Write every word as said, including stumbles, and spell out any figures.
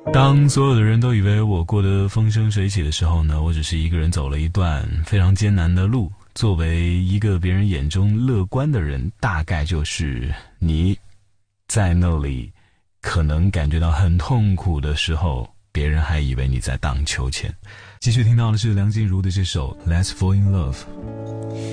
当所有的人都以为我过得风生水起的时候呢，我只是一个人走了一段非常艰难的路。作为一个别人眼中乐观的人，大概就是你在那里可能感觉到很痛苦的时候，别人还以为你在荡秋千。继续听到的是梁静茹的这首 Let's Fall in Love。